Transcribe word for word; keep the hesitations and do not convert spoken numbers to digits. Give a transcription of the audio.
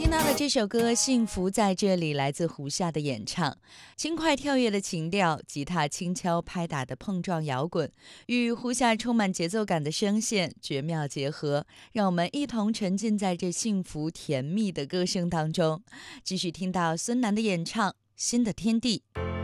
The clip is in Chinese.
听到的这首歌《幸福在这里》来自胡夏的演唱，轻快跳跃的情调，吉他轻敲拍打的碰撞摇滚，与胡夏充满节奏感的声线绝妙结合，让我们一同沉浸在这幸福甜蜜的歌声当中。继续听到孙楠的演唱《新的天地》。